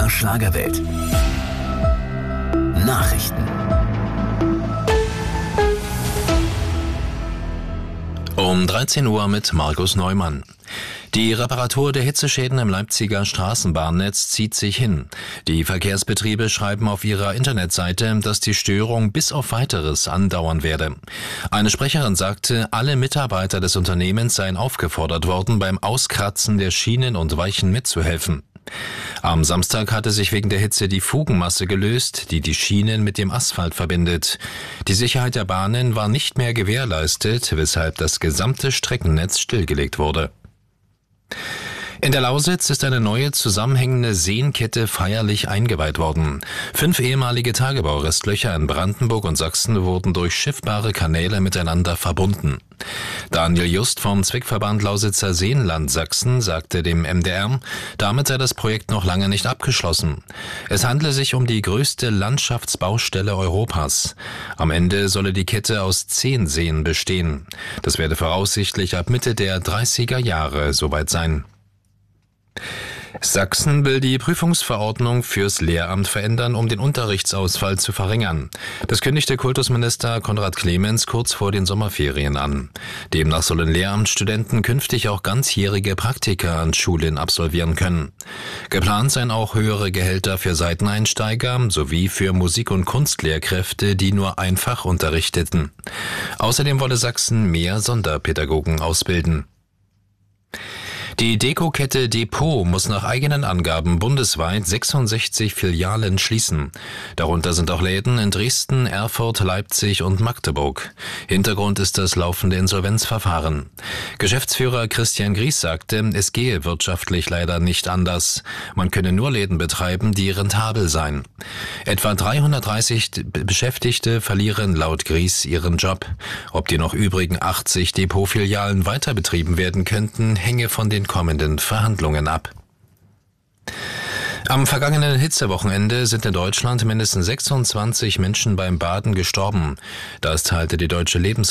MDR Schlagerwelt. Nachrichten. Um 13 Uhr mit Markus Neumann. Die Reparatur der Hitzeschäden im Leipziger Straßenbahnnetz zieht sich hin. Die Verkehrsbetriebe schreiben auf ihrer Internetseite, dass die Störung bis auf Weiteres andauern werde. Eine Sprecherin sagte, alle Mitarbeiter des Unternehmens seien aufgefordert worden, beim Auskratzen der Schienen und Weichen mitzuhelfen. Am Samstag hatte sich wegen der Hitze die Fugenmasse gelöst, die die Schienen mit dem Asphalt verbindet. Die Sicherheit der Bahnen war nicht mehr gewährleistet, weshalb das gesamte Streckennetz stillgelegt wurde. In der Lausitz ist eine neue zusammenhängende Seenkette feierlich eingeweiht worden. 5 ehemalige Tagebaurestlöcher in Brandenburg und Sachsen wurden durch schiffbare Kanäle miteinander verbunden. Daniel Just vom Zwickverband Lausitzer Seenland Sachsen sagte dem MDR, damit sei das Projekt noch lange nicht abgeschlossen. Es handle sich um die größte Landschaftsbaustelle Europas. Am Ende solle die Kette aus 10 Seen bestehen. Das werde voraussichtlich ab Mitte der 30er Jahre soweit sein. Sachsen will die Prüfungsverordnung fürs Lehramt verändern, um den Unterrichtsausfall zu verringern. Das kündigte Kultusminister Konrad Clemens kurz vor den Sommerferien an. Demnach sollen Lehramtsstudenten künftig auch ganzjährige Praktika an Schulen absolvieren können. Geplant seien auch höhere Gehälter für Seiteneinsteiger sowie für Musik- und Kunstlehrkräfte, die nur ein Fach unterrichteten. Außerdem wolle Sachsen mehr Sonderpädagogen ausbilden. Die Deko-Kette Depot muss nach eigenen Angaben bundesweit 66 Filialen schließen. Darunter sind auch Läden in Dresden, Erfurt, Leipzig und Magdeburg. Hintergrund ist das laufende Insolvenzverfahren. Geschäftsführer Christian Gries sagte, es gehe wirtschaftlich leider nicht anders. Man könne nur Läden betreiben, die rentabel seien. Etwa 330 Beschäftigte verlieren laut Gries ihren Job. Ob die noch übrigen 80 Depot-Filialen weiter betrieben werden könnten, hänge von den kommenden Verhandlungen ab. Am vergangenen Hitzewochenende sind in Deutschland mindestens 26 Menschen beim Baden gestorben. Das teilte die Deutsche